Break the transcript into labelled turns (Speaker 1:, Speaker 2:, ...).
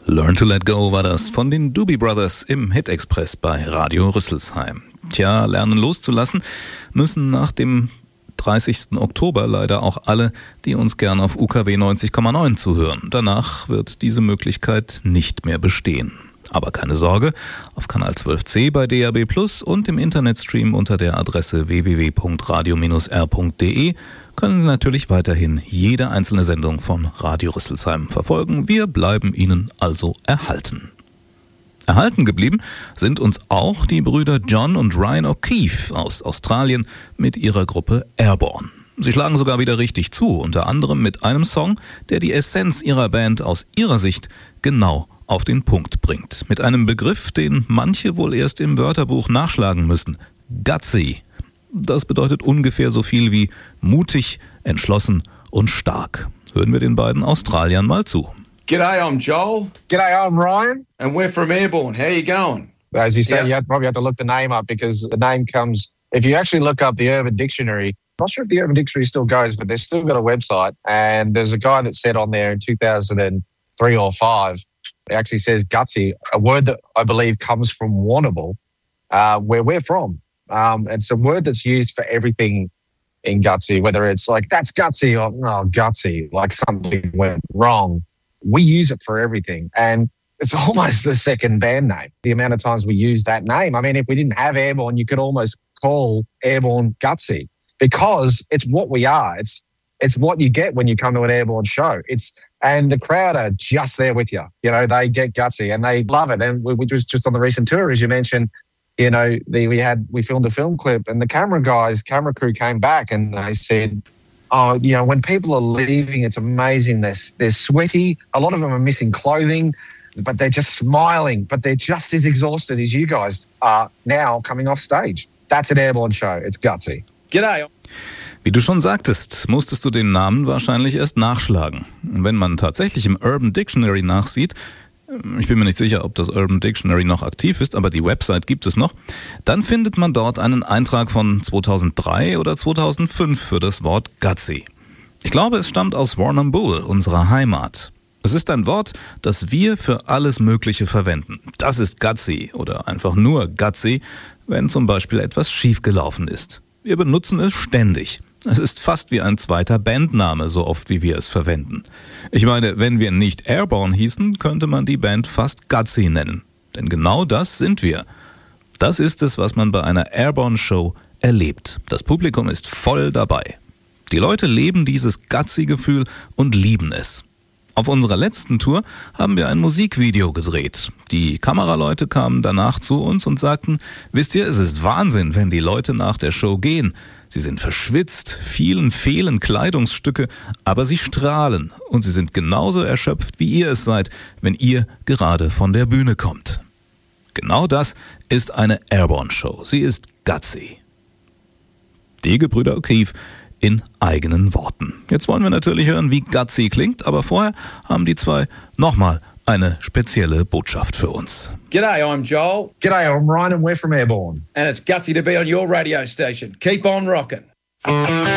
Speaker 1: Learn to Let Go war das von den Doobie Brothers im Hit Express bei Radio Rüsselsheim. Tja, lernen loszulassen müssen nach dem 30. Oktober leider auch alle, die uns gern auf UKW 90,9 zuhören. Danach wird diese Möglichkeit nicht mehr bestehen. Aber keine Sorge, auf Kanal 12c bei DAB+ und im Internetstream unter der Adresse www.radio-r.de können Sie natürlich weiterhin jede einzelne Sendung von Radio Rüsselsheim verfolgen. Wir bleiben Ihnen also erhalten. Erhalten geblieben sind uns auch die Brüder John und Ryan O'Keefe aus Australien mit ihrer Gruppe Airborne. Sie schlagen sogar wieder richtig zu, unter anderem mit einem Song, der die Essenz ihrer Band aus ihrer Sicht genau auf den Punkt bringt. Mit einem Begriff, den manche wohl erst im Wörterbuch nachschlagen müssen. Gutsy. Das bedeutet ungefähr so viel wie mutig, entschlossen und stark. Hören wir den beiden Australiern mal zu.
Speaker 2: G'day, I'm Joel.
Speaker 3: G'day, I'm Ryan.
Speaker 2: And we're from Airborne. How you going?
Speaker 3: As you say, you probably have to look the name up because the name comes, if you actually look up the Urban Dictionary, I'm not sure if the Urban Dictionary still goes, but they've still got a website. And there's a guy that said on there in 2003 or 5, it actually says gutsy, a word that I believe comes from Warrnambool, where we're from. It's a word that's used for everything in gutsy, whether it's like, that's gutsy, or no, gutsy, like something went wrong. We use it for everything. And it's almost the second band name. The amount of times we use that name. I mean, if we didn't have Airborne, you could almost call Airborne gutsy because it's what we are. It's what you get when you come to an Airborne show. And the crowd are just there with you. You know, they get gutsy and they love it. And we just on the recent tour, as you mentioned, you know, we filmed a film clip and the camera crew came back and they said, oh, you know, when people are leaving, it's amazing. They're sweaty. A lot of them are missing clothing, but they're just smiling. But they're just as exhausted as you guys are now coming off stage. That's an Airborne show. It's gutsy.
Speaker 2: G'day.
Speaker 1: Wie du schon sagtest, musstest du den Namen wahrscheinlich erst nachschlagen. Wenn man tatsächlich im Urban Dictionary nachsieht, ich bin mir nicht sicher, ob das Urban Dictionary noch aktiv ist, aber die Website gibt es noch, dann findet man dort einen Eintrag von 2003 oder 2005 für das Wort Gutsy. Ich glaube, es stammt aus Warrnambool, unserer Heimat. Es ist ein Wort, das wir für alles Mögliche verwenden. Das ist Gutsy oder einfach nur Gutsy, wenn zum Beispiel etwas schiefgelaufen ist. Wir benutzen es ständig. Es ist fast wie ein zweiter Bandname, so oft wie wir es verwenden. Ich meine, wenn wir nicht Airborne hießen, könnte man die Band fast Gutsy nennen. Denn genau das sind wir. Das ist es, was man bei einer Airborne-Show erlebt. Das Publikum ist voll dabei. Die Leute leben dieses Gutsy-Gefühl und lieben es. Auf unserer letzten Tour haben wir ein Musikvideo gedreht. Die Kameraleute kamen danach zu uns und sagten, wisst ihr, es ist Wahnsinn, wenn die Leute nach der Show gehen. Sie sind verschwitzt, vielen fehlen Kleidungsstücke, aber sie strahlen und sie sind genauso erschöpft, wie ihr es seid, wenn ihr gerade von der Bühne kommt. Genau das ist eine Airborne-Show. Sie ist gutsy. Die Gebrüder O'Keefe in eigenen Worten. Jetzt wollen wir natürlich hören, wie gutsy klingt, aber vorher haben die zwei nochmal eine spezielle Botschaft für uns.
Speaker 2: G'day, I'm Joel.
Speaker 3: G'day, I'm Ryan and we're from Airborne.
Speaker 2: And it's gutsy to be on your radio station. Keep on rocking.